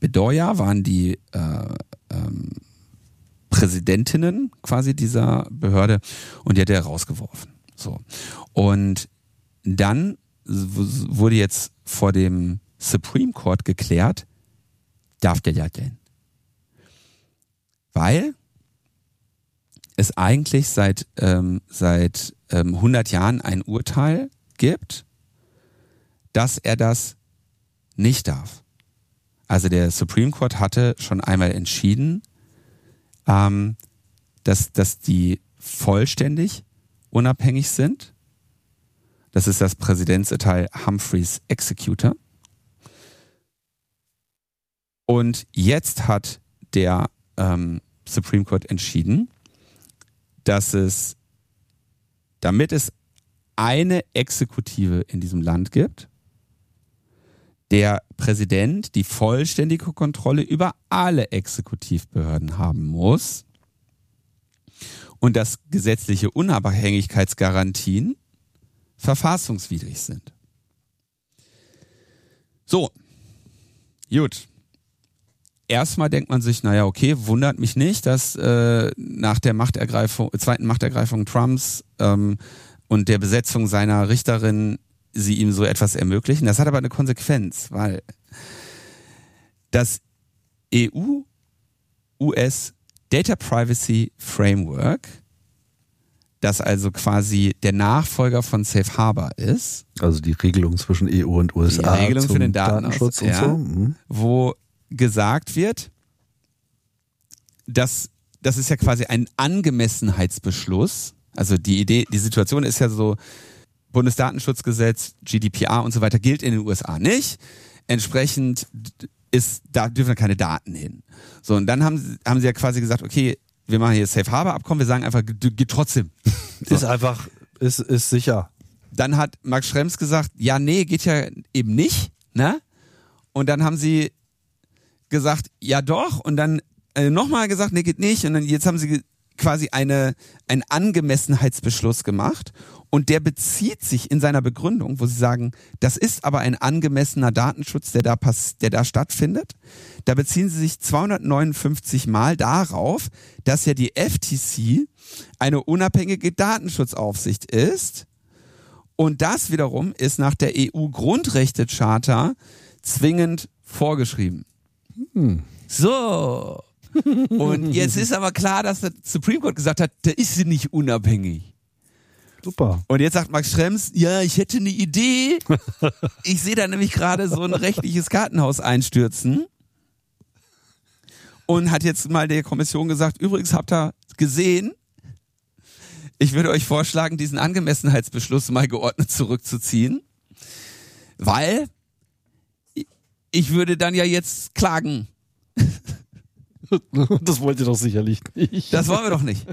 Bedoya waren die Präsidentinnen quasi dieser Behörde und die hat er rausgeworfen. So. Und dann wurde jetzt vor dem Supreme Court geklärt, darf der ja denn? Weil es eigentlich seit 100 Jahren ein Urteil gibt, dass er das nicht darf. Also der Supreme Court hatte schon einmal entschieden, dass die vollständig unabhängig sind. Das ist das Präsidentsurteil Humphreys Executor. Und jetzt hat der Supreme Court entschieden, dass damit es eine Exekutive in diesem Land gibt, der Präsident die vollständige Kontrolle über alle Exekutivbehörden haben muss und dass gesetzliche Unabhängigkeitsgarantien verfassungswidrig sind. So, gut. Erstmal denkt man sich, naja, okay, wundert mich nicht, dass nach der zweiten Machtergreifung Trumps und der Besetzung seiner Richterin sie ihm so etwas ermöglichen. Das hat aber eine Konsequenz, weil das EU-US Data Privacy Framework, das also quasi der Nachfolger von Safe Harbor ist. Also die Regelung zwischen EU und USA. Die Regelung für den Datenschutz und so. Wo gesagt wird, dass das ist ja quasi ein Angemessenheitsbeschluss. Also die Situation ist ja so, Bundesdatenschutzgesetz, GDPR und so weiter gilt in den USA nicht. Entsprechend da dürfen keine Daten hin. So, und dann haben sie ja quasi gesagt, okay, wir machen hier Safe Harbor Abkommen, wir sagen einfach, geht trotzdem. So. Ist sicher. Dann hat Max Schrems gesagt, ja, nee, geht ja eben nicht, ne? Und dann haben sie gesagt, ja doch, und dann nochmal gesagt, nee, geht nicht, und dann jetzt haben sie quasi einen Angemessenheitsbeschluss gemacht und der bezieht sich in seiner Begründung, wo sie sagen, das ist aber ein angemessener Datenschutz, der da stattfindet. Da beziehen sie sich 259 Mal darauf, dass ja die FTC eine unabhängige Datenschutzaufsicht ist und das wiederum ist nach der EU-Grundrechtecharta zwingend vorgeschrieben. So. Und jetzt ist aber klar, dass der Supreme Court gesagt hat, der ist sie nicht unabhängig. Super. Und jetzt sagt Max Schrems, ja, ich hätte eine Idee. Ich sehe da nämlich gerade so ein rechtliches Kartenhaus einstürzen. Und hat jetzt mal der Kommission gesagt, übrigens habt ihr gesehen, ich würde euch vorschlagen, diesen Angemessenheitsbeschluss mal geordnet zurückzuziehen, weil ich würde dann ja jetzt klagen. Das wollt ihr doch sicherlich nicht. Das wollen wir doch nicht.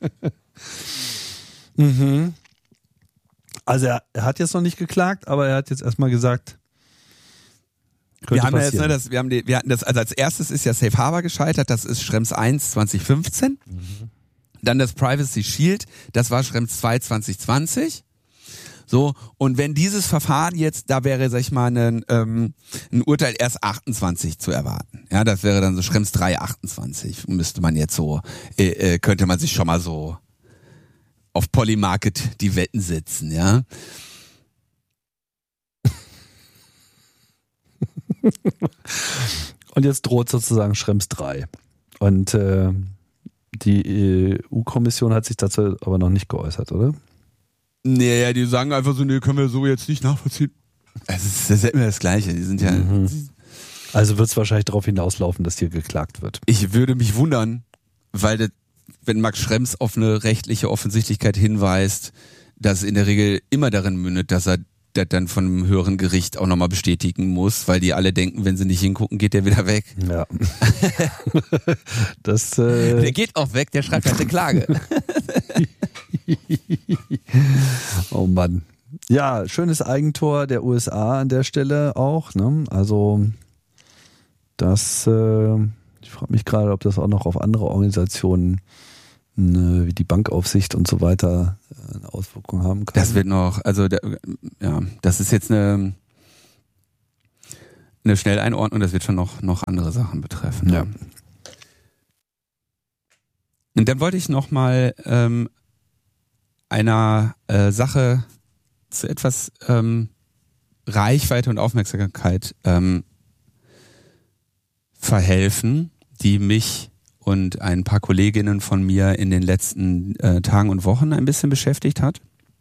Mhm. Also er hat jetzt noch nicht geklagt, aber er hat jetzt erstmal gesagt, wir haben hatten das, also als erstes ist ja Safe Harbor gescheitert, das ist Schrems 1 2015. Dann das Privacy Shield, das war Schrems 2 2020. So, und wenn dieses Verfahren jetzt, da wäre, sag ich mal, ein Urteil erst 28 zu erwarten. Ja, das wäre dann so Schrems 3 28. Müsste man jetzt so, könnte man sich schon mal so auf Polymarket die Wetten setzen, ja. Und jetzt droht sozusagen Schrems 3. Und die EU-Kommission hat sich dazu aber noch nicht geäußert, oder? Nee, ja, die sagen einfach so, nee, können wir so jetzt nicht nachvollziehen. Das ist ja immer das Gleiche. Die sind ja. Also wird es wahrscheinlich darauf hinauslaufen, dass hier geklagt wird. Ich würde mich wundern, weil wenn Max Schrems auf eine rechtliche Offensichtlichkeit hinweist, dass es in der Regel immer darin mündet, dass er das dann von einem höheren Gericht auch nochmal bestätigen muss, weil die alle denken, wenn sie nicht hingucken, geht der wieder weg. Ja. Der geht auch weg, der schreibt halt eine Klage. Oh Mann. Ja, schönes Eigentor der USA an der Stelle auch, ne? Also das, ich frage mich gerade, ob das auch noch auf andere Organisationen wie die Bankaufsicht und so weiter eine Auswirkung haben kann. Das wird noch, also ja, das ist jetzt eine eine Schnelleinordnung, das wird schon noch andere Sachen betreffen. Ja. Und dann wollte ich nochmal einer Sache zu etwas Reichweite und Aufmerksamkeit verhelfen, die mich und ein paar Kolleginnen von mir in den letzten Tagen und Wochen ein bisschen beschäftigt hat.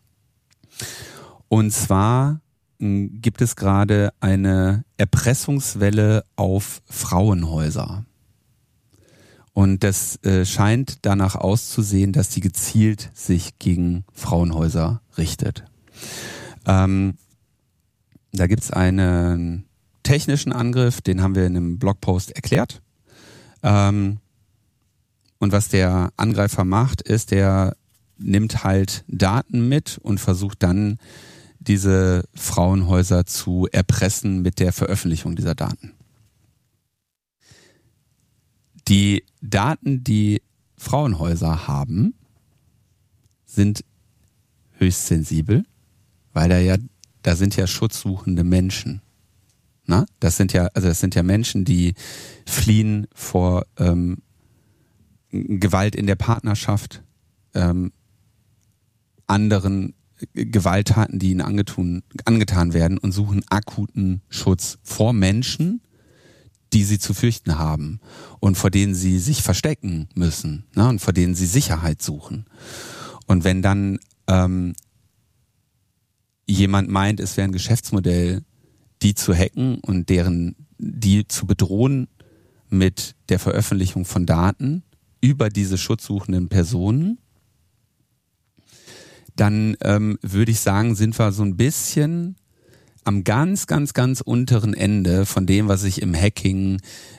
Und zwar gibt es gerade eine Erpressungswelle auf Frauenhäuser. Und das scheint danach auszusehen, dass die gezielt sich gegen Frauenhäuser richtet. Da gibt's einen technischen Angriff, den haben wir in einem Blogpost erklärt. Und was der Angreifer macht, ist, der nimmt halt Daten mit und versucht dann, diese Frauenhäuser zu erpressen mit der Veröffentlichung dieser Daten. Die Daten, die Frauenhäuser haben, sind höchst sensibel, weil da sind ja schutzsuchende Menschen. Na? Das sind ja Menschen, die fliehen vor Gewalt in der Partnerschaft, anderen Gewalttaten, die ihnen angetan werden und suchen akuten Schutz vor Menschen, die sie zu fürchten haben und vor denen sie sich verstecken müssen, ne, und vor denen sie Sicherheit suchen. Und wenn dann jemand meint, es wäre ein Geschäftsmodell, die zu hacken und die zu bedrohen mit der Veröffentlichung von Daten über diese schutzsuchenden Personen, dann würde ich sagen, sind wir so ein bisschen am ganz, ganz, ganz unteren Ende von dem, was ich im Hacking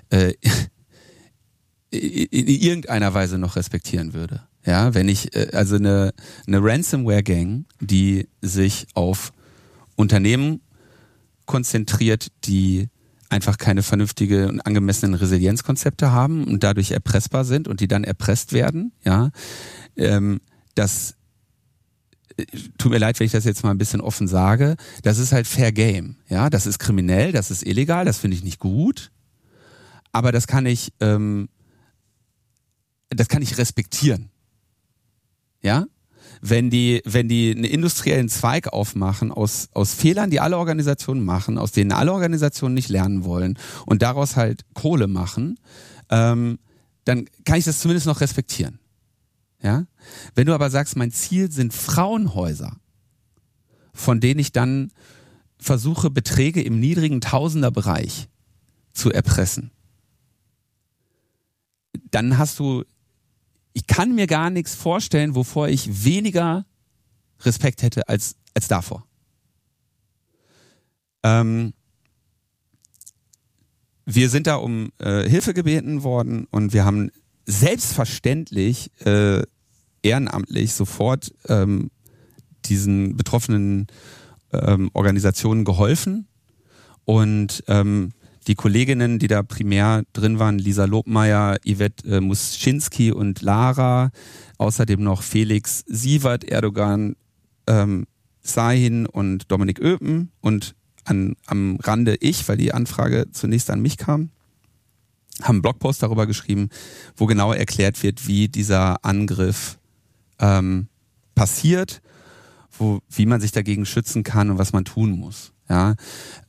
in irgendeiner Weise noch respektieren würde. Ja, wenn ich also eine Ransomware-Gang, die sich auf Unternehmen konzentriert, die einfach keine vernünftige und angemessenen Resilienzkonzepte haben und dadurch erpressbar sind und die dann erpresst werden, ja, das tut mir leid, wenn ich das jetzt mal ein bisschen offen sage, das ist halt Fair Game, ja, das ist kriminell, das ist illegal, das finde ich nicht gut, aber das kann ich respektieren, ja. Wenn die einen industriellen Zweig aufmachen aus Fehlern, die alle Organisationen machen, aus denen alle Organisationen nicht lernen wollen und daraus halt Kohle machen, dann kann ich das zumindest noch respektieren. Ja? Wenn du aber sagst, mein Ziel sind Frauenhäuser, von denen ich dann versuche, Beträge im niedrigen Tausenderbereich zu erpressen, dann ich kann mir gar nichts vorstellen, wovor ich weniger Respekt hätte als davor. Wir sind da um Hilfe gebeten worden und wir haben selbstverständlich ehrenamtlich sofort diesen betroffenen Organisationen geholfen und die Kolleginnen, die da primär drin waren, Lisa Lobmeier, Yvette Muschinski und Lara, außerdem noch Felix Sievert, Erdogan Sahin und Dominik Öpen und am Rande ich, weil die Anfrage zunächst an mich kam, haben einen Blogpost darüber geschrieben, wo genau erklärt wird, wie dieser Angriff passiert, wie man sich dagegen schützen kann und was man tun muss. Ja,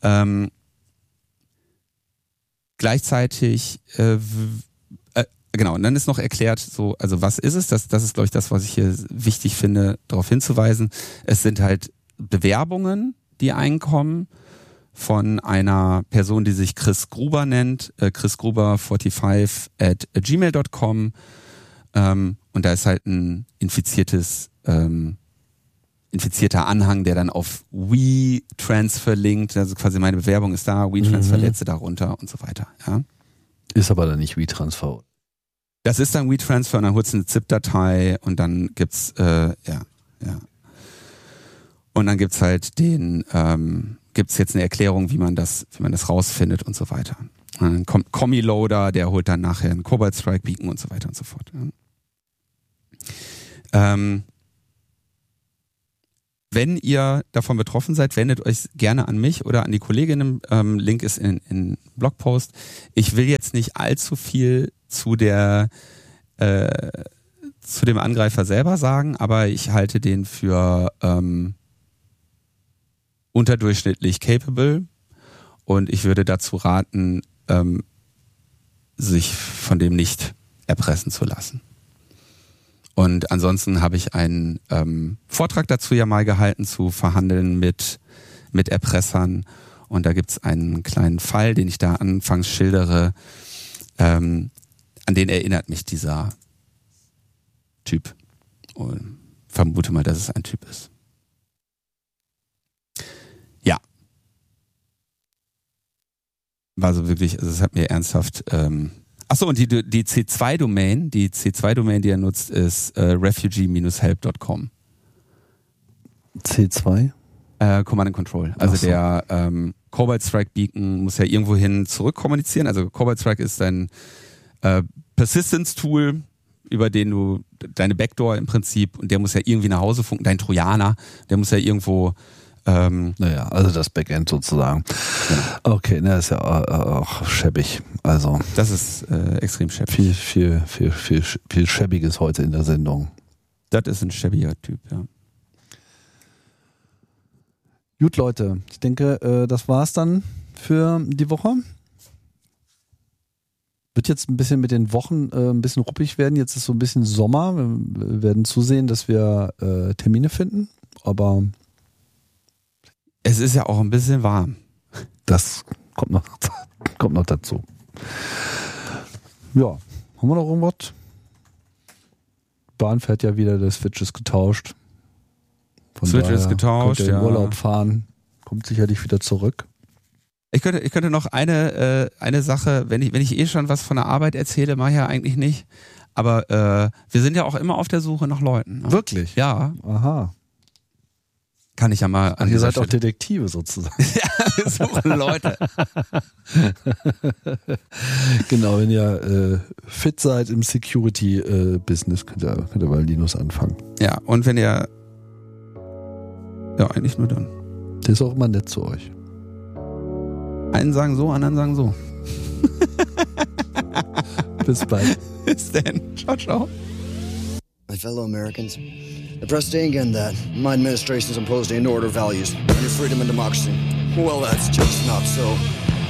gleichzeitig, genau, und dann ist noch erklärt, also was ist es? Das ist, glaube ich, das, was ich hier wichtig finde, darauf hinzuweisen. Es sind halt Bewerbungen, die einkommen von einer Person, die sich Chris Gruber nennt, chrisgruber45@gmail.com, und da ist halt ein infizierter Anhang, der dann auf WeTransfer linkt, also quasi meine Bewerbung ist da, WeTransfer lädt sie darunter und so weiter. Ja. Ist aber dann nicht WeTransfer. Das ist dann WeTransfer und dann holst du eine ZIP-Datei und dann gibt's, und dann gibt's halt gibt's jetzt eine Erklärung, wie man das rausfindet und so weiter. Und dann kommt Commi-Loader, der holt dann nachher einen Cobalt Strike Beacon und so weiter und so fort. Ja. Wenn wenn ihr davon betroffen seid, wendet euch gerne an mich oder an die Kolleginnen. Link ist in Blogpost. Ich will jetzt nicht allzu viel zu dem Angreifer selber sagen, aber ich halte den für unterdurchschnittlich capable und ich würde dazu raten, sich von dem nicht erpressen zu lassen. Und ansonsten habe ich einen Vortrag dazu ja mal gehalten, zu verhandeln mit Erpressern. Und da gibt's einen kleinen Fall, den ich da anfangs schildere. An den erinnert mich dieser Typ. Und vermute mal, dass es ein Typ ist. Ja. War so wirklich, also es hat mir ernsthaft... Achso, und die C2-Domain, die er nutzt, ist refugee-help.com. C2? Command and Control. Also der Cobalt Strike Beacon muss ja irgendwohin zurückkommunizieren. Also Cobalt Strike ist ein Persistence-Tool, über den du deine Backdoor im Prinzip, und der muss ja irgendwie nach Hause funken, dein Trojaner, der muss ja irgendwo naja, also das Backend sozusagen. Genau. Okay, das ist ja auch schäbig. Also das ist extrem schäbig. Viel Schäbiges heute in der Sendung. Das ist ein schäbiger Typ, ja. Gut, Leute, ich denke, das war's dann für die Woche. Wird jetzt ein bisschen mit den Wochen ein bisschen ruppig werden. Jetzt ist so ein bisschen Sommer. Wir werden zusehen, dass wir Termine finden, aber es ist ja auch ein bisschen warm. Das kommt noch dazu. Ja, haben wir noch irgendwas? Bahn fährt ja wieder, der Switch ist getauscht. Von Switch ist getauscht, könnt ihr in Urlaub fahren, kommt sicherlich wieder zurück. Ich könnte noch eine Sache, wenn ich eh schon was von der Arbeit erzähle, mache ich ja eigentlich nicht. Aber wir sind ja auch immer auf der Suche nach Leuten. Ne? Wirklich? Ja. Aha. Kann ich ja mal an ihr seid auch Detektive sozusagen. Ja, wir suchen Leute. Genau, wenn ihr fit seid im Security-Business, könnt ihr bei Linus anfangen. Ja, und wenn ihr eigentlich nur dann. Der ist auch immer nett zu euch. Einen sagen so, anderen sagen so. Bis bald. Bis dann. Ciao, ciao. My fellow Americans, I press again that my administration has imposed a new order of values under freedom and democracy. Well, that's just not so.